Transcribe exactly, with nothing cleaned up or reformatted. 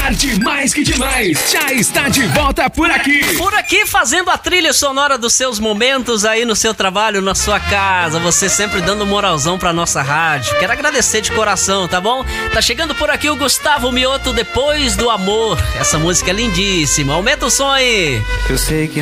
Tarde Mais Que Demais já está de volta por aqui. Por aqui fazendo a trilha sonora dos seus momentos aí no seu trabalho, na sua casa. Você sempre dando moralzão pra nossa rádio. Quero agradecer de coração, tá bom? Tá chegando por aqui o Gustavo Mioto, Depois do Amor. Essa música é lindíssima. Aumenta o som aí. Eu sei que